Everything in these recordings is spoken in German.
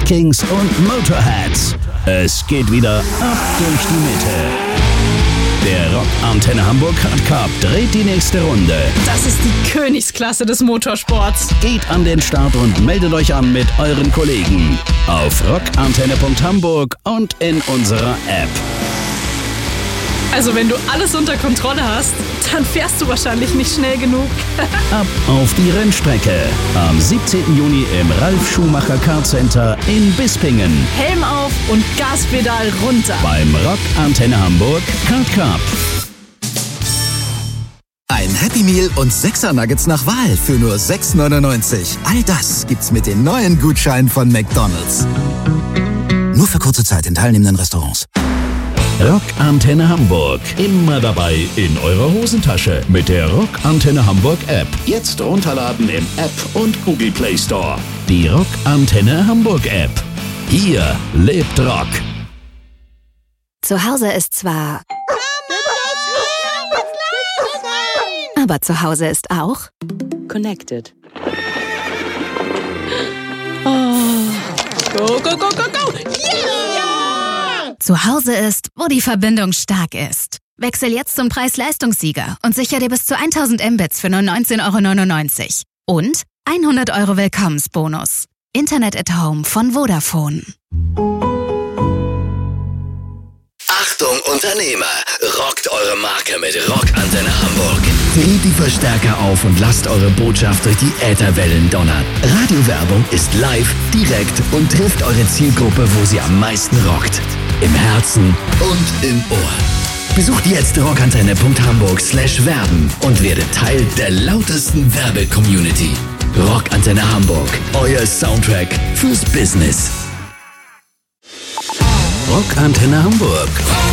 Vikings und Motorheads. Es geht wieder ab durch die Mitte. Der Rock Antenne Hamburg Hard Cup dreht die nächste Runde. Das ist die Königsklasse des Motorsports. Geht an den Start und meldet euch an mit euren Kollegen auf rockantenne.hamburg und in unserer App. Also wenn du alles unter Kontrolle hast, dann fährst du wahrscheinlich nicht schnell genug. Ab auf die Rennstrecke. Am 17. Juni im Ralf Schumacher Car Center in Bispingen. Helm auf und Gaspedal runter. Beim Rock Antenne Hamburg Hard Cup. Ein Happy Meal und 6er Nuggets nach Wahl für nur 6,99. All das gibt's mit den neuen Gutscheinen von McDonald's. Nur für kurze Zeit in teilnehmenden Restaurants. Rock Antenne Hamburg. Immer dabei in eurer Hosentasche mit der Rock Antenne Hamburg App. Jetzt runterladen im App und Google Play Store. Die Rock Antenne Hamburg App. Hier lebt Rock. Zu Hause ist zwar... Aber zu Hause ist auch... Connected. Go, go, go, go, go! Yeah! Zu Hause ist, wo die Verbindung stark ist. Wechsel jetzt zum Preis-Leistungssieger und sicher dir bis zu 1000 Mbits für nur 19,99 €. Und 100 € Willkommensbonus. Internet at Home von Vodafone. Achtung Unternehmer, rockt eure Marke mit Rock Antenne Hamburg. Dreht die Verstärker auf und lasst eure Botschaft durch die Ätherwellen donnern. Radiowerbung ist live, direkt und trifft eure Zielgruppe, wo sie am meisten rockt. Im Herzen und im Ohr. Besucht jetzt rockantenne.hamburg/werben und werdet Teil der lautesten Werbe-Community. Rock Antenne Hamburg, euer Soundtrack fürs Business. Rock Antenne Hamburg.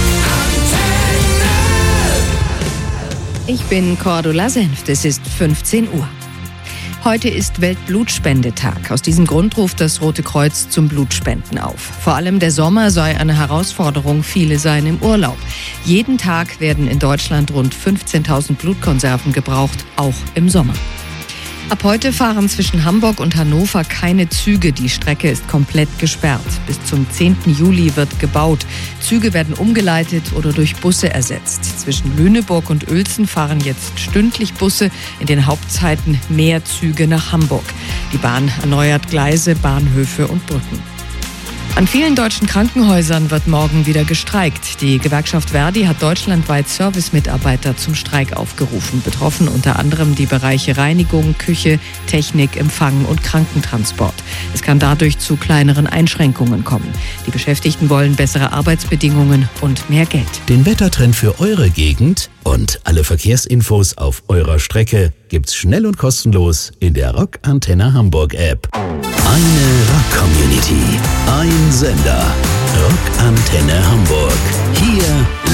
Ich bin Cordula Senft, es ist 15 Uhr. Heute ist Weltblutspendetag. Aus diesem Grund ruft das Rote Kreuz zum Blutspenden auf. Vor allem der Sommer sei eine Herausforderung, viele seien im Urlaub. Jeden Tag werden in Deutschland rund 15.000 Blutkonserven gebraucht, auch im Sommer. Ab heute fahren zwischen Hamburg und Hannover keine Züge. Die Strecke ist komplett gesperrt. Bis zum 10. Juli wird gebaut. Züge werden umgeleitet oder durch Busse ersetzt. Zwischen Lüneburg und Uelzen fahren jetzt stündlich Busse, in den Hauptzeiten mehr Züge nach Hamburg. Die Bahn erneuert Gleise, Bahnhöfe und Brücken. An vielen deutschen Krankenhäusern wird morgen wieder gestreikt. Die Gewerkschaft Verdi hat deutschlandweit Servicemitarbeiter zum Streik aufgerufen. Betroffen unter anderem die Bereiche Reinigung, Küche, Technik, Empfang und Krankentransport. Es kann dadurch zu kleineren Einschränkungen kommen. Die Beschäftigten wollen bessere Arbeitsbedingungen und mehr Geld. Den Wettertrend für eure Gegend und alle Verkehrsinfos auf eurer Strecke gibt's schnell und kostenlos in der Rock Antenne Hamburg App. Eine Rock-Community, ein Sender. Rock Antenne Hamburg. Hier